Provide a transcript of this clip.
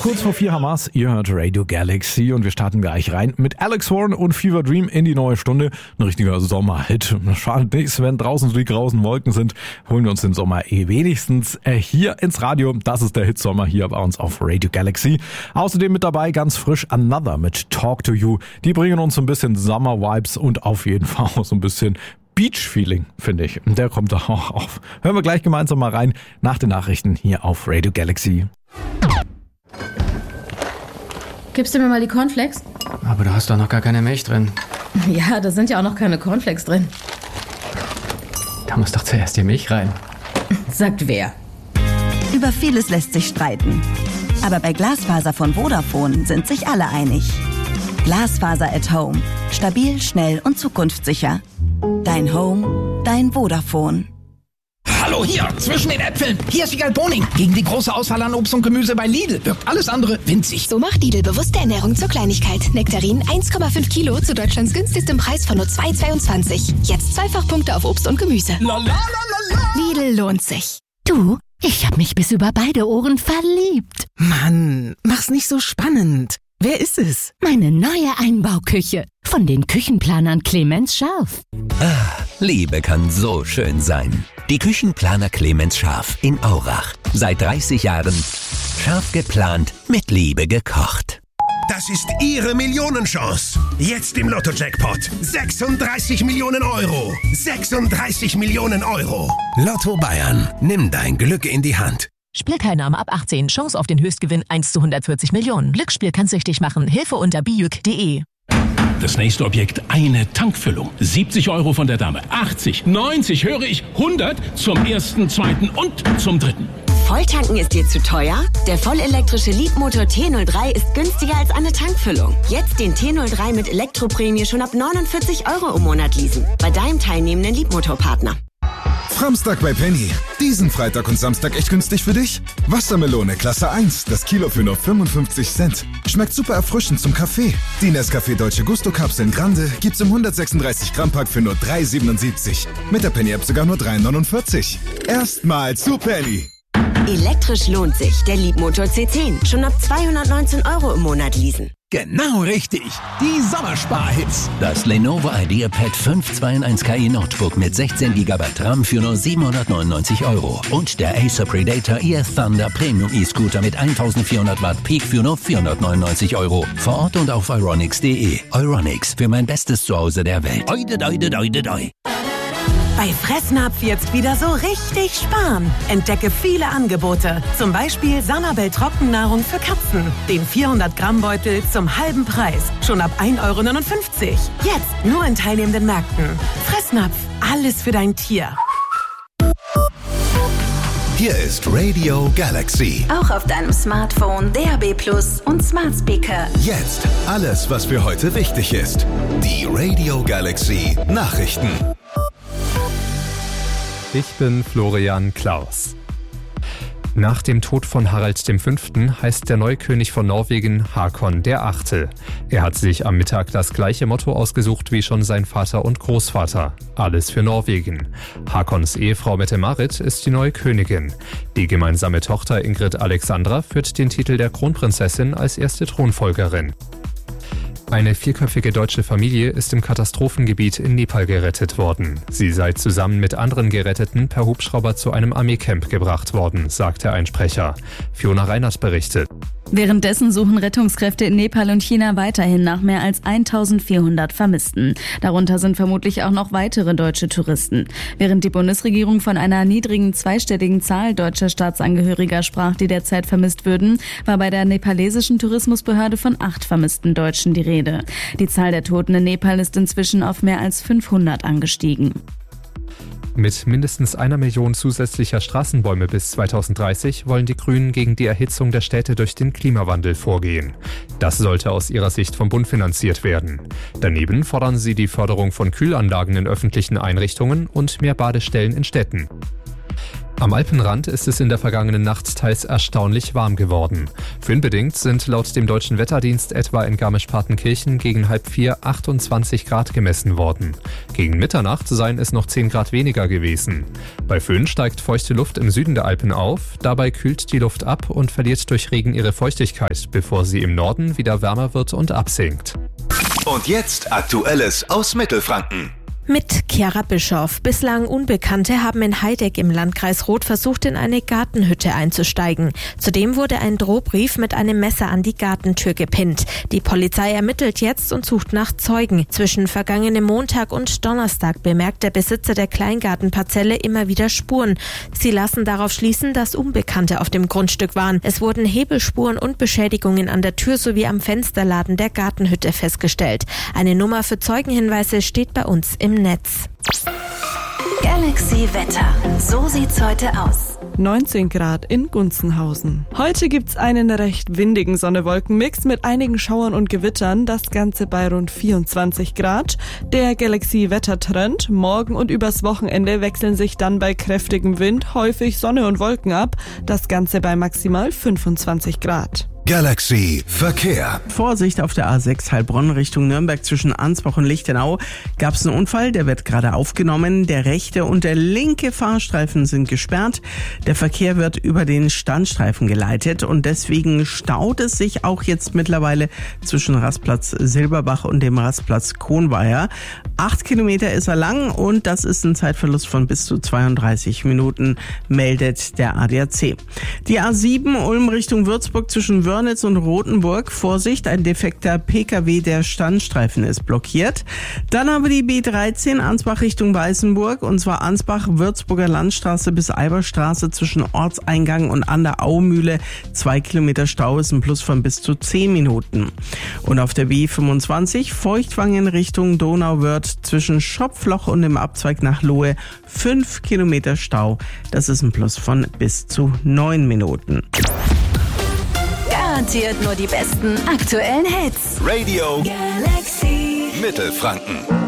Kurz vor 4 Hamas, ihr hört Radio Galaxy und wir starten gleich rein mit Alex Warren und Fever Dream in die neue Stunde. Ein richtiger Sommerhit. Schadet nichts, wenn draußen so die grausen Wolken sind, holen wir uns den Sommer wenigstens hier ins Radio. Das ist der Hitsommer hier bei uns auf Radio Galaxy. Außerdem mit dabei ganz frisch Another mit Talk to You. Die bringen uns so ein bisschen Summer-Vibes und auf jeden Fall auch so ein bisschen Beach-Feeling, finde ich. Und der kommt da auch auf. Hören wir gleich gemeinsam mal rein nach den Nachrichten hier auf Radio Galaxy. Gibst du mir mal die Cornflakes? Aber du hast doch noch gar keine Milch drin. Ja, da sind ja auch noch keine Cornflakes drin. Da muss doch zuerst die Milch rein. Sagt wer? Über vieles lässt sich streiten. Aber bei Glasfaser von Vodafone sind sich alle einig. Glasfaser at Home. Stabil, schnell und zukunftssicher. Dein Home, dein Vodafone. Hallo hier, zwischen den Äpfeln. Hier ist Wiegald Boning. Gegen die große Auswahl an Obst und Gemüse bei Lidl wirkt alles andere winzig. So macht Lidl bewusste Ernährung zur Kleinigkeit. Nektarin 1,5 Kilo zu Deutschlands günstigstem Preis von nur 2,22. Jetzt Zweifachpunkte auf Obst und Gemüse. Lidl lohnt sich. Du, ich hab mich bis über beide Ohren verliebt. Mann, mach's nicht so spannend. Wer ist es? Meine neue Einbauküche. Von den Küchenplanern Clemens Scharf. Liebe kann so schön sein. Die Küchenplaner Clemens Scharf in Aurach. Seit 30 Jahren scharf geplant, mit Liebe gekocht. Das ist Ihre Millionenchance. Jetzt im Lotto-Jackpot. 36 Millionen Euro. 36 Millionen Euro. Lotto Bayern. Nimm dein Glück in die Hand. Spielteilnahme ab 18. Chance auf den Höchstgewinn 1 zu 140 Millionen. Glücksspiel kann süchtig machen. Hilfe unter bijuk.de. Das nächste Objekt, eine Tankfüllung. 70 Euro von der Dame. 80, 90, höre ich, 100 zum ersten, zweiten und zum dritten. Volltanken ist dir zu teuer? Der vollelektrische Leapmotor T03 ist günstiger als eine Tankfüllung. Jetzt den T03 mit Elektroprämie schon ab 49 Euro im Monat leasen. Bei deinem teilnehmenden Leapmotor-Partner. Samstag bei Penny. Diesen Freitag und Samstag echt günstig für dich? Wassermelone Klasse 1, das Kilo für nur 55 Cent. Schmeckt super erfrischend zum Kaffee. Die Nescafé Dolce Gusto Kapseln Grande gibt's im 136 Gramm Pack für nur 3,77. Mit der Penny App sogar nur 3,49. Erstmal zu Penny. Elektrisch lohnt sich. Der Leapmotor C10. Schon ab 219 Euro im Monat leasen. Genau richtig. Die Sommersparhits. Das Lenovo IdeaPad 5 2-in-1 KI Notebook mit 16 GB RAM für nur 799 Euro. Und der Acer Predator Air Thunder Premium E-Scooter mit 1400 Watt Peak für nur 499 Euro. Vor Ort und auf euronics.de. Euronics, für mein bestes Zuhause der Welt. Oide, doide, doide, doi. Bei Fressnapf jetzt wieder so richtig sparen. Entdecke viele Angebote. Zum Beispiel Sanabel Trockennahrung für Katzen. Den 400-Gramm-Beutel zum halben Preis. Schon ab 1,59 Euro. Jetzt nur in teilnehmenden Märkten. Fressnapf, alles für dein Tier. Hier ist Radio Galaxy. Auch auf deinem Smartphone, DAB+ und Smart Speaker. Jetzt alles, was für heute wichtig ist. Die Radio Galaxy Nachrichten. Ich bin Florian Klaus. Nach dem Tod von Harald V. heißt der neue König von Norwegen Håkon VIII. Er hat sich am Mittag das gleiche Motto ausgesucht wie schon sein Vater und Großvater. Alles für Norwegen. Håkons Ehefrau Mette-Marit ist die neue Königin. Die gemeinsame Tochter Ingrid Alexandra führt den Titel der Kronprinzessin als erste Thronfolgerin. Eine vierköpfige deutsche Familie ist im Katastrophengebiet in Nepal gerettet worden. Sie sei zusammen mit anderen Geretteten per Hubschrauber zu einem Armeecamp gebracht worden, sagte ein Sprecher. Fiona Reinert berichtet. Währenddessen suchen Rettungskräfte in Nepal und China weiterhin nach mehr als 1400 Vermissten. Darunter sind vermutlich auch noch weitere deutsche Touristen. Während die Bundesregierung von einer niedrigen zweistelligen Zahl deutscher Staatsangehöriger sprach, die derzeit vermisst würden, war bei der nepalesischen Tourismusbehörde von 8 vermissten Deutschen die Rede. Die Zahl der Toten in Nepal ist inzwischen auf mehr als 500 angestiegen. Mit mindestens 1 Million zusätzlicher Straßenbäume bis 2030 wollen die Grünen gegen die Erhitzung der Städte durch den Klimawandel vorgehen. Das sollte aus ihrer Sicht vom Bund finanziert werden. Daneben fordern sie die Förderung von Kühlanlagen in öffentlichen Einrichtungen und mehr Badestellen in Städten. Am Alpenrand ist es in der vergangenen Nacht teils erstaunlich warm geworden. Föhnbedingt sind laut dem Deutschen Wetterdienst etwa in Garmisch-Partenkirchen gegen 3:30 28 Grad gemessen worden. Gegen Mitternacht seien es noch 10 Grad weniger gewesen. Bei Föhn steigt feuchte Luft im Süden der Alpen auf, dabei kühlt die Luft ab und verliert durch Regen ihre Feuchtigkeit, bevor sie im Norden wieder wärmer wird und absinkt. Und jetzt Aktuelles aus Mittelfranken. Mit Chiara Bischoff. Bislang Unbekannte haben in Heideck im Landkreis Roth versucht, in eine Gartenhütte einzusteigen. Zudem wurde ein Drohbrief mit einem Messer an die Gartentür gepinnt. Die Polizei ermittelt jetzt und sucht nach Zeugen. Zwischen vergangenem Montag und Donnerstag bemerkt der Besitzer der Kleingartenparzelle immer wieder Spuren. Sie lassen darauf schließen, dass Unbekannte auf dem Grundstück waren. Es wurden Hebelspuren und Beschädigungen an der Tür sowie am Fensterladen der Gartenhütte festgestellt. Eine Nummer für Zeugenhinweise steht bei uns im Netz. Galaxy Wetter. So sieht's heute aus. 19 Grad in Gunzenhausen. Heute gibt's einen recht windigen Sonne-Wolken-Mix mit einigen Schauern und Gewittern, das Ganze bei rund 24 Grad. Der Galaxy-Wettertrend. Morgen und übers Wochenende wechseln sich dann bei kräftigem Wind häufig Sonne und Wolken ab, das Ganze bei maximal 25 Grad. Galaxy Verkehr. Vorsicht auf der A6 Heilbronn Richtung Nürnberg zwischen Ansbach und Lichtenau. Gab es einen Unfall, der wird gerade aufgenommen. Der rechte und der linke Fahrstreifen sind gesperrt. Der Verkehr wird über den Standstreifen geleitet und deswegen staut es sich auch jetzt mittlerweile zwischen Rastplatz Silberbach und dem Rastplatz Kohnweiher. 8 Kilometer ist er lang und das ist ein Zeitverlust von bis zu 32 Minuten, meldet der ADAC. Die A7 Ulm Richtung Würzburg zwischen Wörnitz und Rothenburg. Vorsicht, ein defekter PKW, der Standstreifen ist blockiert. Dann haben wir die B13 Ansbach Richtung Weißenburg und zwar Ansbach, Würzburger Landstraße bis Eiberstraße zwischen Ortseingang und an der Aumühle. 2 Kilometer Stau ist ein Plus von bis zu 10 Minuten. Und auf der B25 Feuchtwangen Richtung Donauwörth zwischen Schopfloch und dem Abzweig nach Lohe 5 Kilometer Stau. Das ist ein Plus von bis zu 9 Minuten. Garantiert nur die besten aktuellen Hits. Radio Galaxy Mittelfranken.